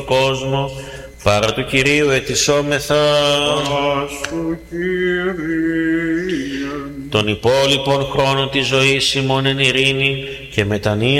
κόσμο, παρά του Κυρίου ετισόμεθα. Σου, Κύριε. Τον υπόλοιπον χρόνο της ζωής ημών εν ειρήνη και μετανία